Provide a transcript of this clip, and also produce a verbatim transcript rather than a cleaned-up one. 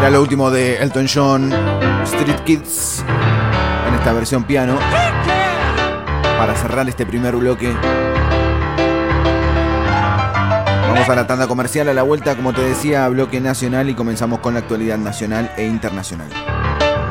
Era lo último de Elton John, Street Kids, en esta versión piano, para cerrar este primer bloque. Vamos a la tanda comercial, a la vuelta, como te decía, bloque nacional, y comenzamos con la actualidad nacional e internacional.